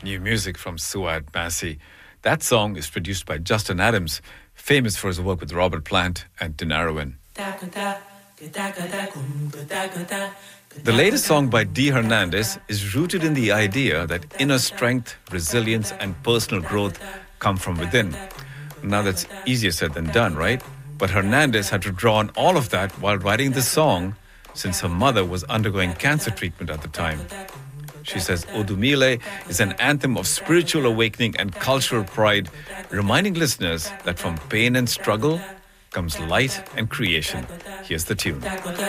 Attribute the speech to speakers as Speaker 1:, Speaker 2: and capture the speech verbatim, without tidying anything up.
Speaker 1: New music from Suad Massey. That song is produced by Justin Adams, famous for his work with Robert Plant and Dinarowin. The latest song by Dee Hernandez is rooted in the idea that inner strength, resilience, and personal growth come from within. Now that's easier said than done, right? But Hernandez had to draw on all of that while writing this song, since her mother was undergoing cancer treatment at the time. She says Odumile is an anthem of spiritual awakening and cultural pride, reminding listeners that from pain and struggle comes light and creation. Here's the tune.